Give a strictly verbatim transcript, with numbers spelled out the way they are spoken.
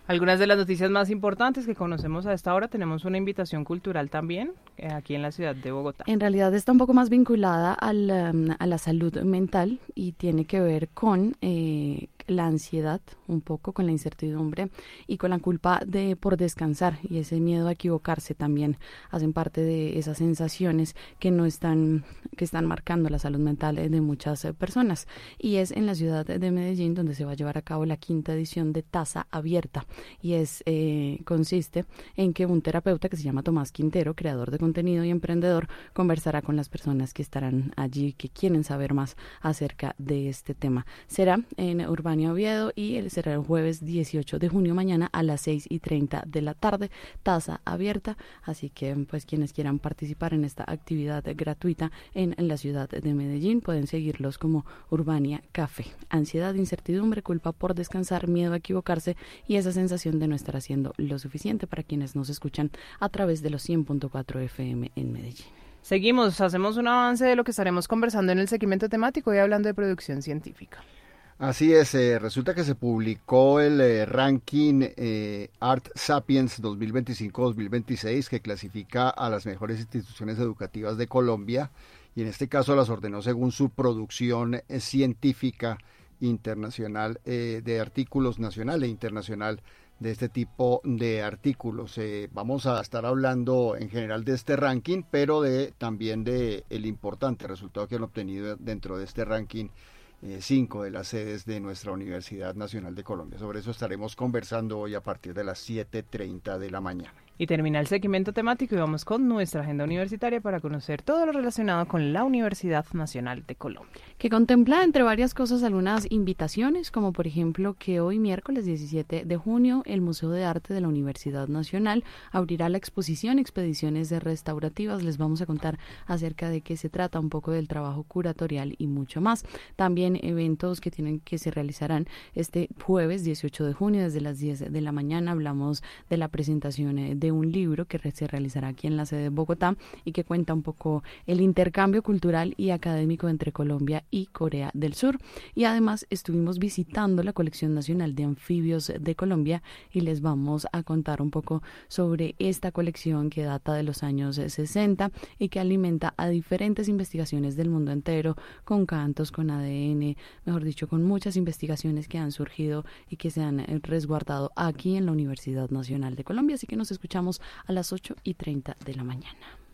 Algunas de las noticias más importantes que conocemos a esta hora, tenemos una invitación cultural también eh, aquí en la ciudad de Bogotá. En realidad está un poco más vinculada al, um, a la salud mental y tiene que ver con eh, la ansiedad, un poco con la incertidumbre y con la culpa de por descansar, y ese miedo a equivocarse también hacen parte de esas sensaciones que no están, que están marcando la salud mental de muchas eh, personas. Y es en la ciudad de Medellín donde se va a llevar a cabo la quinta edición de Taza Abierta. Y es eh, consiste en que un terapeuta que se llama Tomás Quintero, creador de contenido y emprendedor, conversará con las personas que estarán allí, que quieren saber más acerca de este tema. Será en Urbania Oviedo y será el jueves dieciocho de junio, mañana a las seis y treinta de la tarde, Taza Abierta. Así que pues quienes quieran participar en esta actividad gratuita en, en la ciudad de Medellín pueden seguirlos como Urbania Café. Ansiedad, incertidumbre, culpa por descansar, miedo a equivocarse y esa sensación de no estar haciendo lo suficiente, para quienes nos escuchan a través de los cien punto cuatro F M en Medellín. Seguimos, hacemos un avance de lo que estaremos conversando en el segmento temático y hablando de producción científica. Así es, eh, resulta que se publicó el eh, ranking eh, Art Sapiens dos mil veinticinco dos mil veintiséis, que clasifica a las mejores instituciones educativas de Colombia, y en este caso las ordenó según su producción eh, científica internacional eh, de artículos, nacional e internacional, de este tipo de artículos. Eh, vamos a estar hablando en general de este ranking, pero de también de el importante resultado que han obtenido dentro de este ranking eh, cinco de las sedes de nuestra Universidad Nacional de Colombia. Sobre eso estaremos conversando hoy a partir de las siete y treinta de la mañana. Y termina el segmento temático y vamos con nuestra agenda universitaria para conocer todo lo relacionado con la Universidad Nacional de Colombia. Que contempla, entre varias cosas, algunas invitaciones, como por ejemplo que hoy miércoles diecisiete de junio el Museo de Arte de la Universidad Nacional abrirá la exposición Expediciones Restaurativas. Les vamos a contar acerca de qué se trata, un poco del trabajo curatorial y mucho más. También eventos que tienen que se realizarán este jueves dieciocho de junio desde las diez de la mañana. Hablamos de la presentación de de un libro que se realizará aquí en la sede de Bogotá y que cuenta un poco el intercambio cultural y académico entre Colombia y Corea del Sur. Y además estuvimos visitando la Colección Nacional de Anfibios de Colombia y les vamos a contar un poco sobre esta colección que data de los años sesenta y que alimenta a diferentes investigaciones del mundo entero, con cantos, con A D N, mejor dicho, con muchas investigaciones que han surgido y que se han resguardado aquí en la Universidad Nacional de Colombia. Así que nos escuchamos a las ocho y treinta de la mañana.